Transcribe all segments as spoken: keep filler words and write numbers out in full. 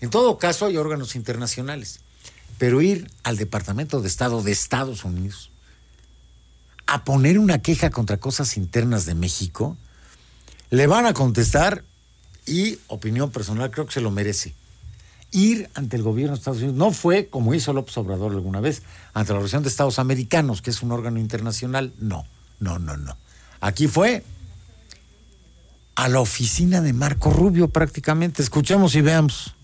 En todo caso hay órganos internacionales, pero ir al Departamento de Estado de Estados Unidos a poner una queja contra cosas internas de México, le van a contestar, y opinión personal, creo que se lo merece. Ir ante el gobierno de Estados Unidos no fue como hizo López Obrador alguna vez ante la Organización de Estados Americanos, que es un órgano internacional. No, no, no, no. Aquí fue a la oficina de Marco Rubio prácticamente. Escuchemos y veamos.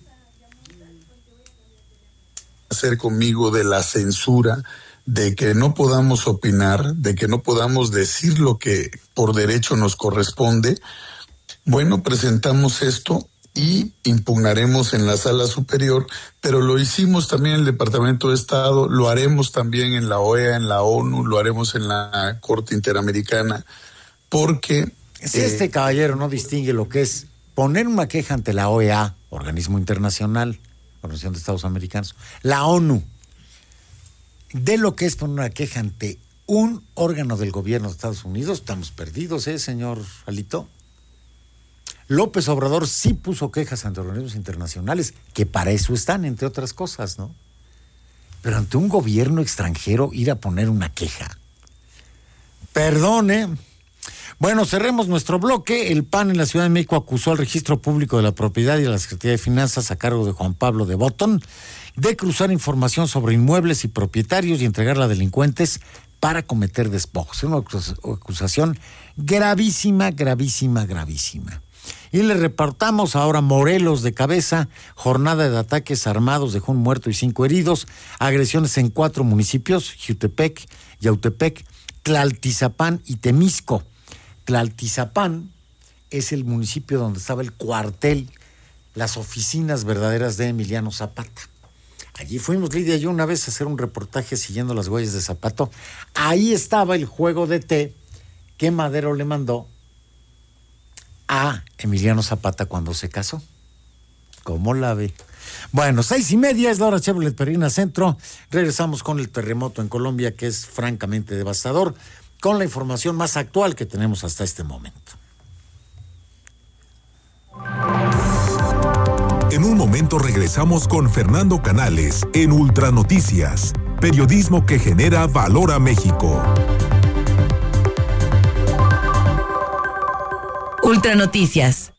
Hacer conmigo de la censura, de que no podamos opinar, de que no podamos decir lo que por derecho nos corresponde. Bueno, presentamos esto y impugnaremos en la sala superior, pero lo hicimos también en el Departamento de Estado, lo haremos también en la O E A, en la ONU, lo haremos en la Corte Interamericana, porque... Si eh, este caballero no distingue lo que es poner una queja ante la O E A, organismo internacional, Organización de Estados Americanos, la ONU, de lo que es poner una queja ante un órgano del gobierno de Estados Unidos, estamos perdidos, ¿eh, señor Alito? López Obrador sí puso quejas ante organismos internacionales, que para eso están, entre otras cosas, ¿no? Pero ante un gobierno extranjero ir a poner una queja. Perdone. Bueno, cerremos nuestro bloque. El P A N en la Ciudad de México acusó al Registro Público de la Propiedad y a la Secretaría de Finanzas, a cargo de Juan Pablo de Botton, de cruzar información sobre inmuebles y propietarios y entregarla a delincuentes para cometer despojos. Es una acusación gravísima, gravísima, gravísima. Y le reportamos ahora Morelos de cabeza, jornada de ataques armados, dejó un muerto y cinco heridos, agresiones en cuatro municipios, Jiutepec, Yautepec, Tlaltizapán y Temisco. Tlaltizapán es el municipio donde estaba el cuartel, las oficinas verdaderas de Emiliano Zapata. Allí fuimos, Lidia y yo, una vez a hacer un reportaje siguiendo las huellas de Zapato. Ahí estaba el juego de té que Madero le mandó a Emiliano Zapata cuando se casó. ¿Cómo la ve? Bueno, seis y media es la hora Chevrolet Perrina Centro. Regresamos con el terremoto en Colombia, que es francamente devastador, con la información más actual que tenemos hasta este momento. En un momento regresamos con Fernando Canales en Ultranoticias, periodismo que genera valor a México. Ultranoticias.